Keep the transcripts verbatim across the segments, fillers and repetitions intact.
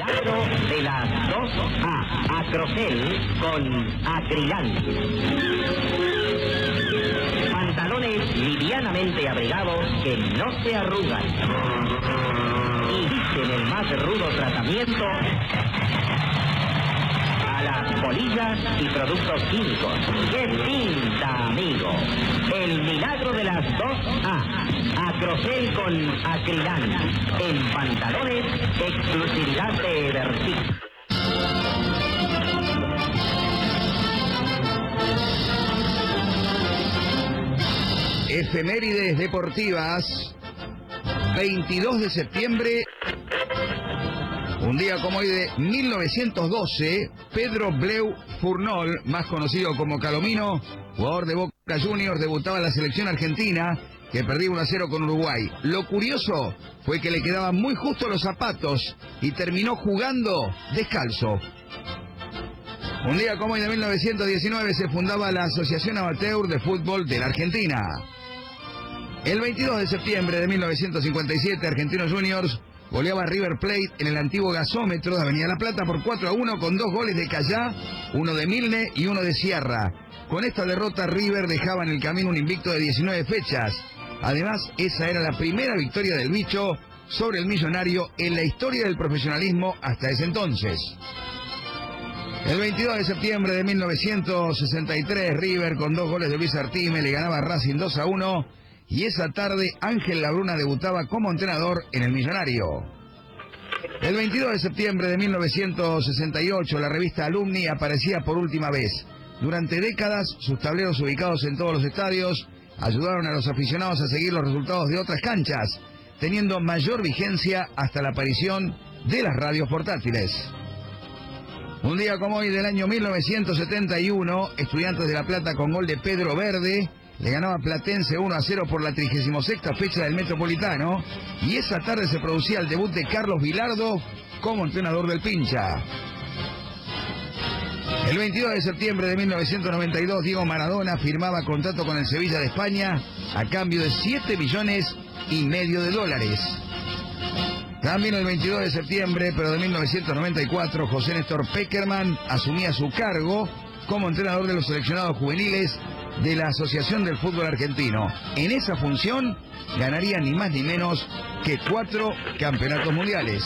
milagro de las dos A. Acrocel con Acrilán. Pantalones livianamente abrigados que no se arrugan y dicen el más rudo tratamiento a las polillas y productos químicos. ¡Qué pinta, amigo! El milagro de las dos A. Acrocel con Acrilán. En pantalones, exclusividad de Vertic. Efemérides deportivas. veintidós de septiembre. Un día como hoy de mil novecientos doce, Pedro Bleu Furnol, más conocido como Calomino, jugador de Boca Juniors, debutaba en la selección argentina, que perdía uno a cero con Uruguay. Lo curioso fue que le quedaban muy justo los zapatos y terminó jugando descalzo. Un día como hoy de mil novecientos diecinueve se fundaba la Asociación Amateur de Fútbol de la Argentina. El veintidós de septiembre de mil novecientos cincuenta y siete, Argentinos Juniors goleaba a River Plate en el antiguo gasómetro de Avenida La Plata por cuatro a uno con dos goles de Callá, uno de Milne y uno de Sierra. Con esta derrota River dejaba en el camino un invicto de diecinueve fechas. Además, esa era la primera victoria del Bicho sobre el Millonario en la historia del profesionalismo hasta ese entonces. El veintidós de septiembre de mil novecientos sesenta y tres, River con dos goles de Luis Artime le ganaba a Racing dos a uno. Y esa tarde Ángel Labruna debutaba como entrenador en el Millonario. El veintidós de septiembre de mil novecientos sesenta y ocho, la revista Alumni aparecía por última vez. Durante décadas, sus tableros ubicados en todos los estadios ayudaron a los aficionados a seguir los resultados de otras canchas, teniendo mayor vigencia hasta la aparición de las radios portátiles. Un día como hoy del año mil novecientos setenta y uno, Estudiantes de La Plata con gol de Pedro Verde le ganaba Platense uno a cero por la trigésima sexta fecha del Metropolitano, y esa tarde se producía el debut de Carlos Vilardo como entrenador del Pincha. El veintidós de septiembre de mil novecientos noventa y dos, Diego Maradona firmaba contrato con el Sevilla de España a cambio de siete millones y medio de dólares. También el veintidós de septiembre, pero de mil novecientos noventa y cuatro, José Néstor Peckerman asumía su cargo como entrenador de los seleccionados juveniles de la Asociación del Fútbol Argentino. En esa función ganaría ni más ni menos que cuatro campeonatos mundiales.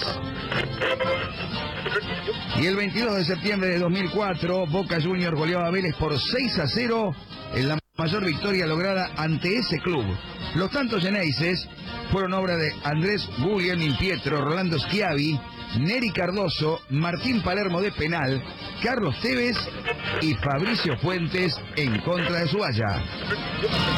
Y el veintidós de septiembre de dos mil cuatro, Boca Juniors goleaba a Vélez por seis a cero en la mayor victoria lograda ante ese club. Los tantos Geneises fueron obra de Andrés Guglielmin Pietro, Rolando Schiavi, Neri Cardoso, Martín Palermo de penal, Carlos Tevez y Fabricio Fuentes en contra de Suaya.